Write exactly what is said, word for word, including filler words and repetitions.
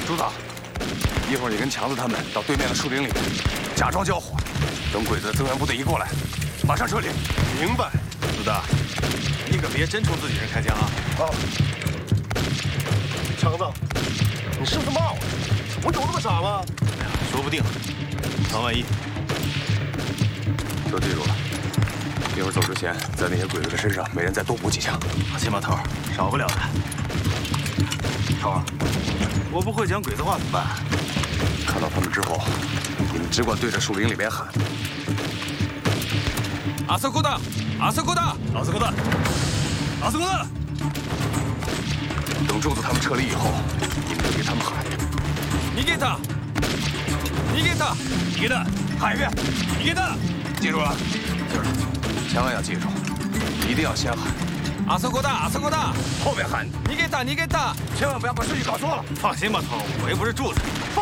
朱子，一会儿你跟强子他们到对面的树林里，假装交火，等鬼子的增援部队一过来，马上撤离。 明白。 朱大，你可别真冲自己人开枪啊！ 啊，强子，你是不是骂我？我有那么傻吗？ 说不定，防万一。 都记住了，一会儿走之前，在那些鬼子的身上，每人再多补几枪。 放心吧，头儿，少不了的。头儿，我不会讲鬼子话怎么办？ 看到他们之后，你们只管对着树林里边喊：“ あそこだ！あそこだ！ あそこだ！あそこだ！” 等柱子他们撤离以后，你们就给他们喊：“ 逃げた！逃げた！ 逃げた！ 喊一遍， 逃げた！ 记住了，就是千万要记住，一定要先喊， あそこだ！あそこだ！ 后面喊逃げた！逃げた！ 千万不要把顺序搞错了。 放心吧，头儿，我又不是柱子。